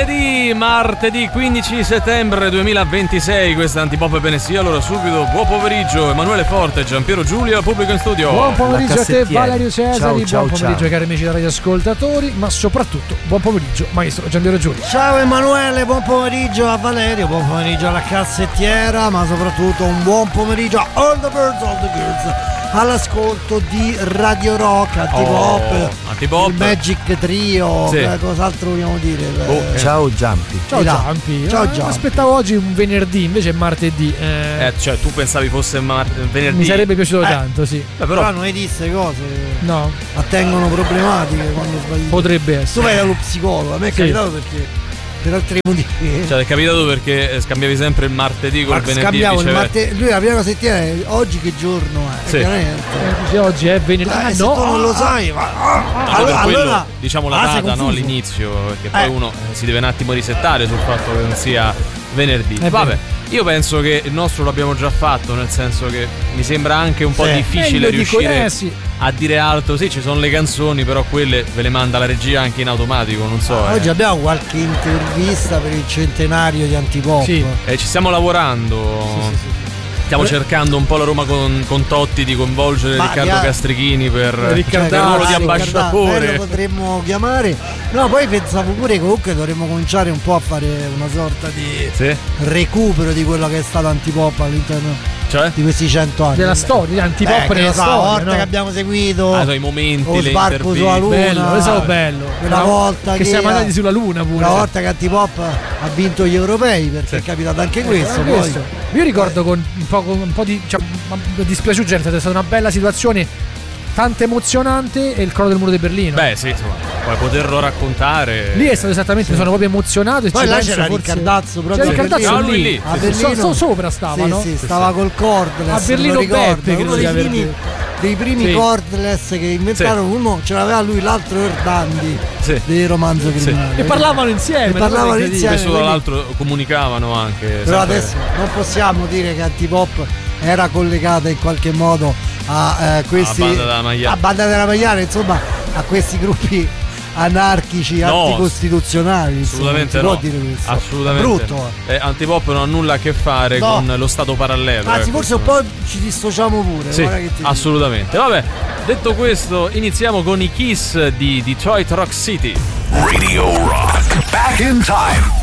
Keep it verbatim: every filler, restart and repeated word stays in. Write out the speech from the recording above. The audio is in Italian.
martedì, martedì quindici settembre duemilaventisei, questa è Antipop Benessia. Allora subito, buon pomeriggio Emanuele Forte, Giampiero Giulia, pubblico in studio. Buon pomeriggio a te Valerio Cesari, ciao, ciao, buon pomeriggio ciao. cari amici dei radioascoltatori, ma soprattutto buon pomeriggio maestro Giampiero Giulia. Ciao Emanuele, buon pomeriggio a Valerio, buon pomeriggio alla cassettiera, ma soprattutto un buon pomeriggio a all the birds, all the girls, all'ascolto di Radio Rock, Antipop, oh, Antipop. il Magic Trio, sì. Cos'altro vogliamo dire? Oh, eh. Ciao Giampi. Ciao Là. Giampi. Ciao Eh, Giampi. Aspettavo oggi un venerdì, invece è martedì. Eh, Eh, cioè tu pensavi fosse mar- venerdì? mi sarebbe piaciuto Eh. tanto, sì. Beh, Però però non hai disse cose No, attengono problematiche quando sbagli. potrebbe Tu essere. vai dallo psicologo, a me è Sì. capitato perché per altri motivi. cioè, è capitato perché eh, scambiavi sempre il martedì col Ma venerdì. scambiamo il viceversa. martedì. Lui la prima settimana è oggi che giorno è? Sì. Chiaramente. Eh, dice, oggi è venerdì. Eh, Ah, se no. tu non lo sai, ma ah, No, allora, per quello, allora diciamo la ah, sei data, no? confuso. L'inizio, perché poi Eh. uno eh, si deve un attimo risettare sul fatto che non sia venerdì. È Vabbè, vero. io penso che il nostro l'abbiamo già fatto, nel senso che mi sembra anche un po' Sì. difficile Meglio di riuscire que- eh, sì. a dire altro. Sì, ci sono le canzoni, però quelle ve le manda la regia anche in automatico, non so. Oggi eh. abbiamo qualche intervista per il centenario di Antipop. Sì. Eh, ci stiamo lavorando. Sì, sì, sì. Stiamo cercando un po' la Roma con, con Totti di coinvolgere Ma Riccardo via- Castrichini per Riccardo- per il ruolo di Riccardo- ambasciatore. Riccardo, lo potremmo chiamare. No, poi pensavo pure che comunque dovremmo cominciare un po' a fare una sorta di Sì? recupero di quello che è stato Antipop all'interno Cioè? di questi cento anni. Della storia, di Antipop Eh, che nella ne so, storia. la volta no? che abbiamo seguito Ah, sono i momenti, o le sbarco interviste. sulla luna. Bello, questo è bello. Quella Una- volta che, che siamo andati sulla luna pure. Una volta che Antipop ha vinto gli europei, perché è capitato anche questo. Eh, poi. questo. Io ricordo con un po', con un po' di cioè, dispiaciuto, è stata una bella situazione, tanto emozionante, e il crollo del muro di Berlino. Beh, sì, insomma, puoi poterlo raccontare. Lì è stato esattamente, mi sono proprio emozionato. E Poi ci là penso c'era forse- Riccardazzo proprio C'era a Riccardazzo Berlino. lì, Ah, lui lì, a sì, So- Berlino. so- sopra stava, sì, no? sì, stava col cordless. A Berlino me lo ricordo, Beppe, credo uno di dei aver primi, detto. dei primi Sì. cordless che inventarono. Uno ce l'aveva lui, l'altro Erdandi Sì. dei Romanzo Criminale. E parlavano insieme. E parlavano no? insieme. Spesso tra quindi- l'altro comunicavano anche. Però sempre- adesso non possiamo dire che Antipop era collegata in qualche modo a eh, questi A Banda della Maiale. a Banda della Maiale, insomma, a questi gruppi anarchici, No, anticostituzionali. insomma, assolutamente non no. si può dire questo. Assolutamente. È brutto. Eh, Antipop non ha nulla a che fare No. con lo stato parallelo. Anzi, eh, forse un questo- po' ci dissociamo pure. Sì, guarda che ti dico. assolutamente. Vabbè, detto questo, iniziamo con i Kiss di Detroit Rock City. Radio Rock. Back in time.